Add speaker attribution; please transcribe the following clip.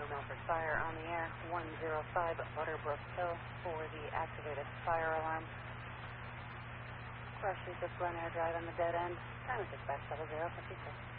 Speaker 1: Milford Fire on the air, 105 Butterbrook Hill for the activated fire alarm. Crush is just Glen Air Drive on the dead end. Time is dispatch 0056.